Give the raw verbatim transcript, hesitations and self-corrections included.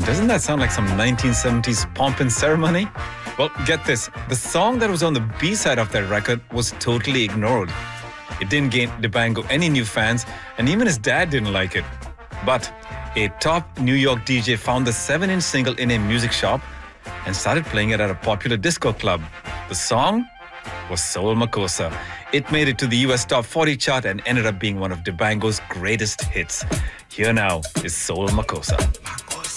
Doesn't that sound like some nineteen seventies pomp and ceremony? Well, get this. The song that was on the B-side of that record was totally ignored. It didn't gain D'bango any new fans, and even his dad didn't like it. But a top New York D J found the seven-inch single in a music shop and started playing it at a popular disco club. The song was Soul Makossa. It made it to the U S Top forty chart and ended up being one of D'bango's greatest hits. Here now is Soul Makossa.